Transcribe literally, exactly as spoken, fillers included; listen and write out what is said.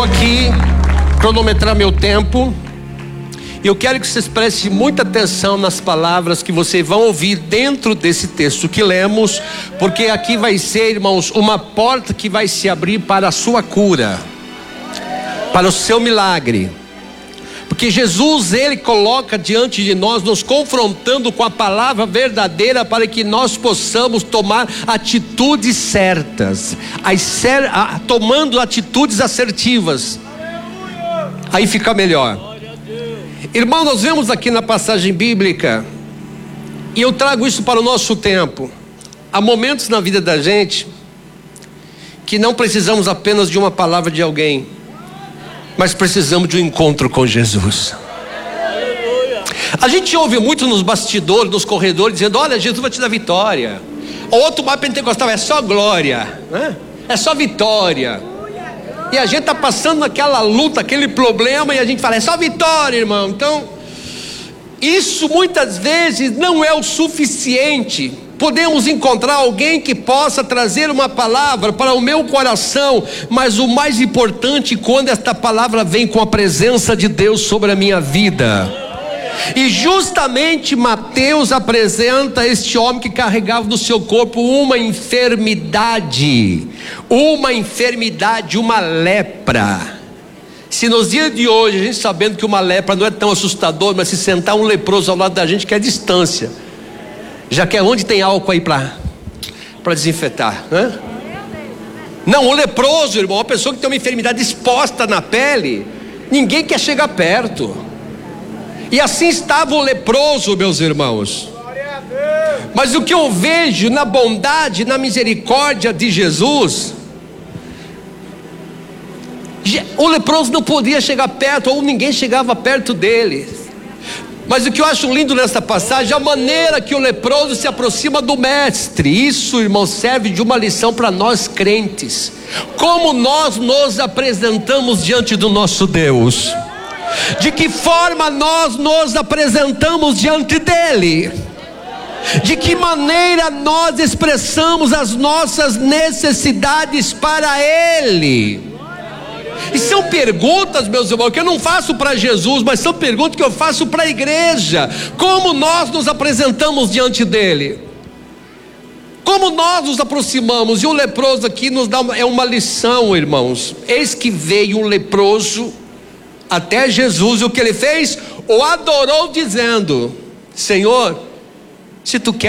vou aqui cronometrar meu tempo. E eu quero que vocês prestem muita atenção nas palavras que vocês vão ouvir dentro desse texto que lemos, porque aqui vai ser, irmãos, uma porta que vai se abrir para a sua cura, para o seu milagre. Porque Jesus, Ele coloca diante de nós, nos confrontando com a palavra verdadeira, para que nós possamos tomar atitudes certas, as cer- a, tomando atitudes assertivas. Aí fica melhor. Irmão, nós vemos aqui na passagem bíblica, e eu trago isso para o nosso tempo. Há momentos na vida da gente que não precisamos apenas de uma palavra de alguém, mas precisamos de um encontro com Jesus. A gente ouve muito nos bastidores, nos corredores, dizendo: olha, Jesus vai te dar vitória. O outro mais pentecostal: é só glória, né? É só vitória. E a gente está passando naquela luta, aquele problema, e a gente fala: é só vitória, irmão. Então, isso muitas vezes não é o suficiente. Podemos encontrar alguém que possa trazer uma palavra para o meu coração, mas o mais importante, quando esta palavra vem com a presença de Deus sobre a minha vida. E justamente Mateus apresenta este homem que carregava no seu corpo uma enfermidade, uma enfermidade, uma lepra. Se nos dias de hoje, a gente sabendo que uma lepra não é tão assustador, mas se sentar um leproso ao lado da gente, quer distância, já que é onde tem álcool aí para para desinfetar, né? Não, o leproso, irmão, uma pessoa que tem uma enfermidade exposta na pele, ninguém quer chegar perto. E assim estava o leproso, meus irmãos. Mas o que eu vejo na bondade, na misericórdia de Jesus, o leproso não podia chegar perto, ou ninguém chegava perto dele. Mas o que eu acho lindo nessa passagem, a maneira que o leproso se aproxima do mestre. Isso, irmão, serve de uma lição para nós crentes. Como nós nos apresentamos diante do nosso Deus. De que forma nós nos apresentamos diante dele? De que maneira nós expressamos as nossas necessidades para ele? E são perguntas, meus irmãos, que eu não faço para Jesus, mas são perguntas que eu faço para a igreja. Como nós nos apresentamos diante dele? Como nós nos aproximamos? E o leproso aqui nos dá uma, é uma lição, irmãos. Eis que veio um leproso até Jesus, e o que ele fez? O adorou dizendo: Senhor, se tu quer